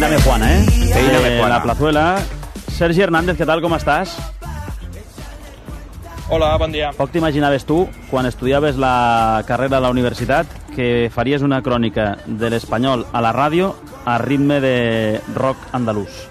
Juana, Juana. La Plazuela. Sergi Hernández, què tal, com estàs? Hola, bon dia. Poc t'imaginaves tu, quan estudiaves la carrera a la universitat, que faries una crònica de l'espanyol a la ràdio a ritme de rock andalús.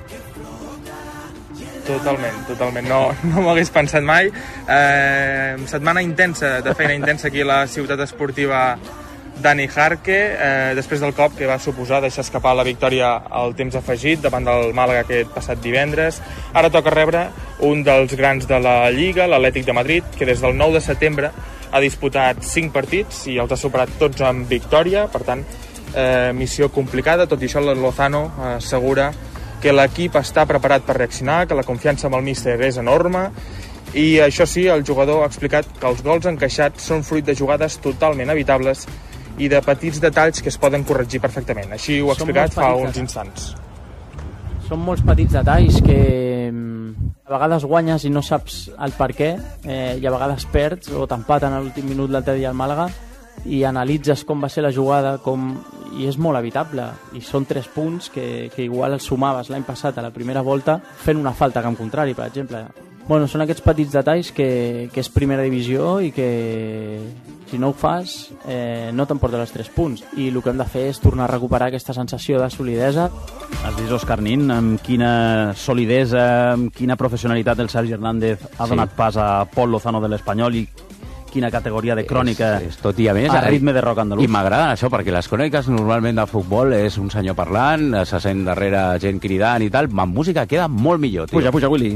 Totalment. No m'ho hagués pensat mai. Setmana intensa, de feina intensa aquí a la ciutat esportiva Dani Jarque, després del cop que va suposar deixar escapar la victòria al temps afegit davant del Màlaga aquest passat divendres. Ara toca rebre un dels grans de la Lliga, l'Atlètic de Madrid, que des del 9 de setembre ha disputat 5 partits i els ha superat tots amb victòria. Per tant, missió complicada. Tot i això, el Lozano assegura que l'equip està preparat per reaccionar, que la confiança amb el míster és enorme. I això sí, el jugador ha explicat que els gols encaixats són fruit de jugades totalment evitables i de petits detalls que es poden corregir perfectament. Així ho ha explicat fa uns instants. Són molts petits detalls que a vegades guanyes i no saps el per què, i a vegades perds o t'empaten a l'últim minut l'altre dia al Màlaga i analitzes com va ser la jugada i és molt evitable. I són 3 punts que igual els sumaves l'any passat a la primera volta fent una falta a camp contrari, per exemple. Bueno, són aquests petits detalls que és primera divisió i que si no ho fas no t'emporta els 3 punts, i el que hem de fer és tornar a recuperar aquesta sensació de solidesa. Has vist, Òscar Nin, amb quina solidesa, amb quina professionalitat el Sergi Hernández ha donat pas a Pol Lozano de l'Espanyol i quina categoria de crònica és tot i a més, a ritme de rock andalús. I m'agrada això, perquè les cròniques normalment de futbol és un senyor parlant, se sent darrere gent cridant i tal, amb música queda molt millor, tio. Puja, Willy.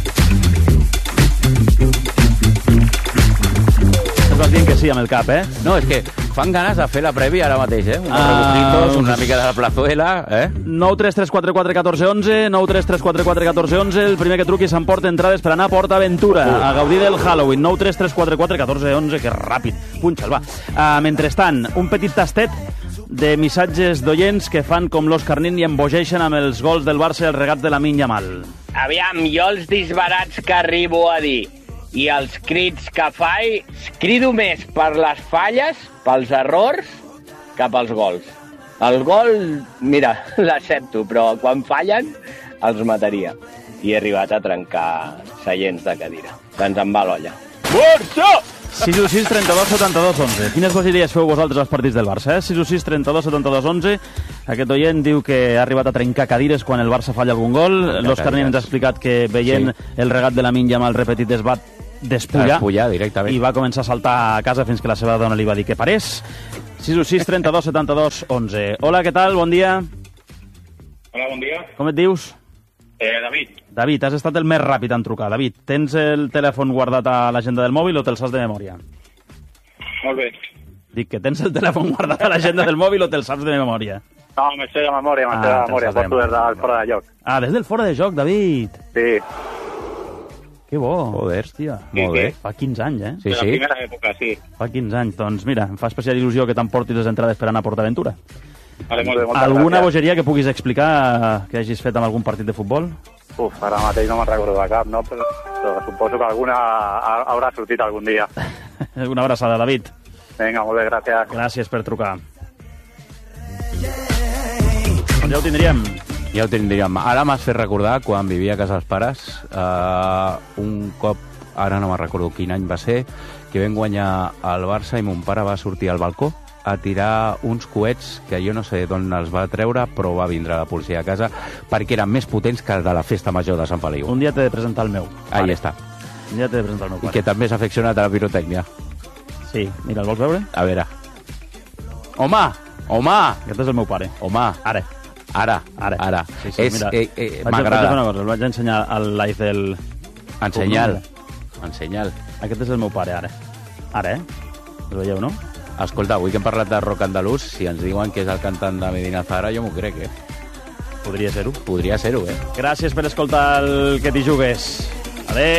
Estàs dient que sí amb el cap, No, és que fan ganes de fer la prèvia ara mateix, Uns rebujitos, una mica de la Plazuela, 9 3 3 4 4 14 11, 9 3 3 4 4 14 11, el primer que truqui s'emporta entrades per anar a Port Aventura, a gaudir del Halloween. 9 3 3 4 4 14 11, que ràpid, punxa'l, va. Mentrestant, un petit tastet de missatges d'oients que fan com l'Òscar Nin i embogeixen amb els gols del Barça i el regat de Lamine Yamal. Aviam, jo els disbarats que arribo a dir i els crits que faig, crido més per les falles, pels errors, que pels gols. El gol, mira, l'accepto, però quan fallen els mataria. I he arribat a trencar seients de cadira. Doncs em va l'olla. Barça! 6-6, 32, 72, 11. Quines bogeries feu vosaltres als partits del Barça, 6-6, 32, 72, 11. Aquest oient diu que ha arribat a trencar cadires quan el Barça falla algun gol. L'Òscar Nin ens ha explicat que veient el regat de Lamine Yamal repetit es va despullar directament i va començar a saltar a casa fins que la seva dona li va dir que parés. 6-6, 32, 72, 11. Hola, què tal? Bon dia. Hola, bon dia. Com et dius? David. David, has estat el més ràpid en trucar. David, tens el telèfon guardat a l'agenda del mòbil o te'l saps de memòria? Molt bé. Dic que tens el telèfon guardat a l'agenda del mòbil o te'l saps de memòria? No, me sé de memòria, porto des del fora de joc. Ah, des del fora de joc, David. Sí. Que bo. Joder, hòstia. Molt bé. Fa 15 anys, Sí, de la primera època, sí. Fa 15 anys. Doncs mira, em fa especial il·lusió que t'emportis les entrades per anar a Port Aventura. Vale, molt bé, moltes Alguna gràcies. bogeria que puguis explicar que hagis fet amb algun partit de futbol? Ara mateix no me'n recordo de cap, no? Però suposo que alguna haurà sortit algun dia. Una abraçada, David. Vinga, molt bé, gràcies. Gràcies per trucar. Doncs ja ho tindríem. Ja ho tindríem. Ara m'has fet recordar quan vivia a casa dels pares, un cop, ara no me'n recordo quin any va ser, que vam guanyar el Barça i mon pare va sortir al balcó a tirar uns coets que jo no sé d'on els va treure, però va vindre la policia a casa perquè eren més potents que el de la festa major de Sant Feliu. Un dia t'he de presentar el meu. Ahí està. Un dia t'he de presentar el meu I pare. que també s'ha afeccionat a la pirotècnia. Sí, mira, el vols veure? A veure. Home! Aquest és el meu pare. Home! Ara. Ara. Sí, mira. Vaig M'agrada. fer una cosa, el vaig ensenyar al live del... Ensenya'l. Aquest és el meu pare, ara. Ara, el veieu, no? Escolta, avui que hem parlat de rock andalús, si ens diuen que és el cantant de Medina Zahara, jo m'ho crec, Podria ser-ho. Podria ser-ho, Gràcies per escoltar el Que t'hi jugues. Adéu.